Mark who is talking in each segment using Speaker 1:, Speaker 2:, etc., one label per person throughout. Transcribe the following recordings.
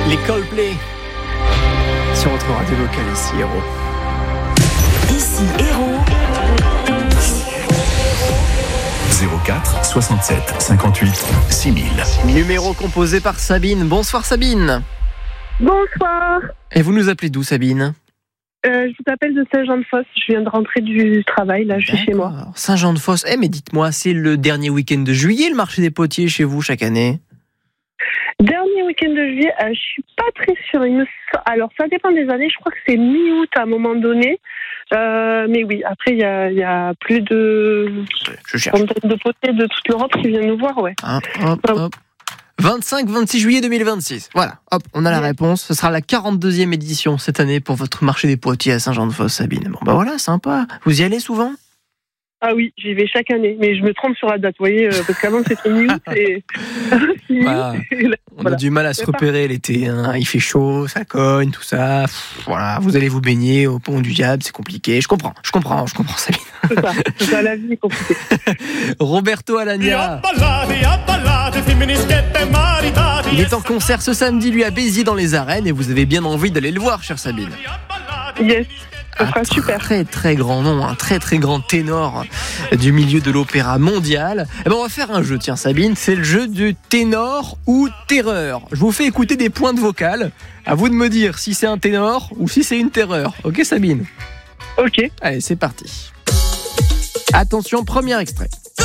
Speaker 1: Les Coldplay sur votre radio locale ici, Héros.
Speaker 2: Ici, Héros.
Speaker 3: 04 67 58 6000.
Speaker 1: Numéro composé par Sabine. Bonsoir Sabine.
Speaker 4: Bonsoir.
Speaker 1: Et vous nous appelez d'où Sabine ?
Speaker 4: Je vous appelle de Saint-Jean-de-Fosse. Je viens de rentrer du travail, là, je suis chez moi.
Speaker 1: Saint-Jean-de-Fosse. Mais dites-moi, c'est le dernier week-end de juillet, le marché des potiers chez vous chaque année ?
Speaker 4: Dernier week-end de juillet, je suis pas très sûre. Alors, ça dépend des années. Je crois que c'est mi-août à un moment donné. Mais oui, après, il y a plus de centaines de potiers de toute l'Europe qui viennent nous voir, ouais.
Speaker 1: Hop. 25-26 juillet 2026. Voilà, hop, on a la réponse. Ce sera la 42e édition cette année pour votre marché des potiers à Saint-Jean-de-Fosse, Sabine. Bon, bah voilà, sympa. Vous y allez souvent ?
Speaker 4: Ah oui, j'y vais chaque année, mais je me trompe sur la date, vous voyez, parce qu'avant c'était mi-août et...
Speaker 1: Voilà. On a du mal à se repérer l'été, hein. Il fait chaud, ça cogne, tout ça. Voilà, vous allez vous baigner au pont du diable, c'est compliqué. Je comprends, Sabine.
Speaker 4: C'est ça, la vie est compliquée.
Speaker 1: Roberto Alagna. Il est en concert ce samedi, lui, à Béziers dans les arènes, et vous avez bien envie d'aller le voir, chère Sabine.
Speaker 4: Yes. Super.
Speaker 1: Très très grand nom, un très très grand ténor du milieu de l'opéra mondial. Et ben on va faire un jeu, tiens Sabine, c'est le jeu de ténor ou terreur. Je vous fais écouter des pointes vocales. À vous de me dire si c'est un ténor ou si c'est une terreur. Ok Sabine ?
Speaker 4: Ok.
Speaker 1: Allez, c'est parti. Attention, premier extrait.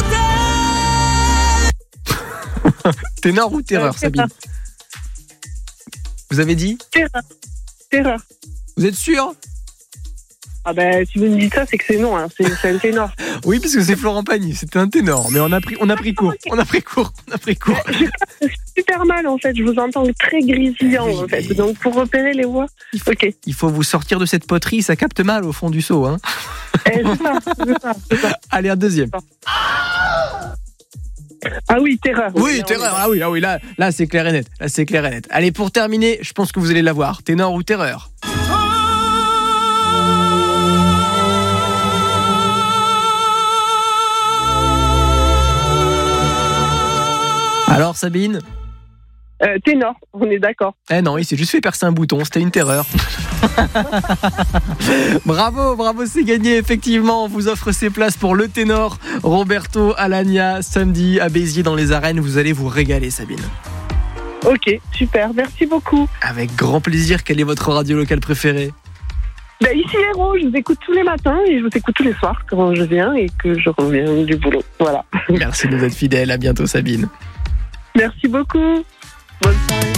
Speaker 1: Ténor ou terreur, Sabine ? Vous avez dit ?
Speaker 4: Terreur.
Speaker 1: Vous êtes sûr ?
Speaker 4: Ah ben, si vous me dites ça, c'est que c'est non, hein. C'est un ténor.
Speaker 1: Oui, parce que c'est Florent Pagny, c'était un ténor, mais on a pris court.
Speaker 4: Je capte super mal, en fait, je vous entends très grésillant, en fait. Donc, pour repérer les voix,
Speaker 1: il faut vous sortir de cette poterie, ça capte mal au fond du seau, hein.
Speaker 4: C'est ça.
Speaker 1: Allez, un deuxième.
Speaker 4: Ah oui, terreur.
Speaker 1: Oui, terreur, ah oui, là c'est clair et net. Allez, pour terminer, je pense que vous allez l'avoir. Ténor ou terreur ? Alors Sabine ?
Speaker 4: Ténor, on est d'accord.
Speaker 1: Non, il s'est juste fait percer un bouton, c'était une terreur. Bravo, c'est gagné, effectivement. On vous offre ces places pour le ténor Roberto Alagna, samedi à Béziers dans les arènes. Vous allez vous régaler, Sabine.
Speaker 4: Ok, super, merci beaucoup.
Speaker 1: Avec grand plaisir. Quelle est votre radio locale préférée ?
Speaker 4: Ici Héros, je vous écoute tous les matins et je vous écoute tous les soirs quand je viens et que je reviens du boulot. Voilà.
Speaker 1: Merci de nous être fidèles, à bientôt Sabine.
Speaker 4: Merci beaucoup. Bonne soirée.